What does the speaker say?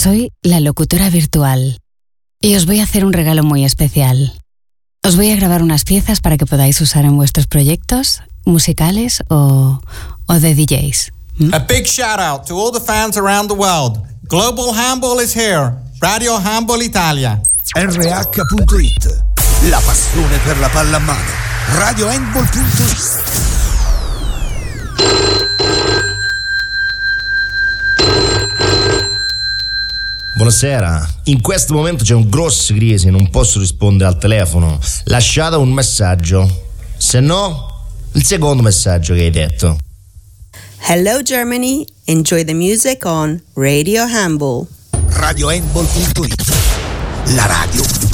Soy la locutora virtual y os voy a hacer un regalo muy especial. Os voy a grabar unas piezas para que podáis usar en vuestros proyectos musicales o de DJs. A big shout out to all the fans around the world. Global Handball is here. Radio Handball Italia. RH.it. La passione per la palla a mano. RadioHandball.it. Buonasera, in questo momento c'è un grosso crisi, non posso rispondere al telefono. Lasciate un messaggio, se no il secondo messaggio che hai detto. Hello Germany, enjoy the music on Radio Handball. RadioHandball.it. La radio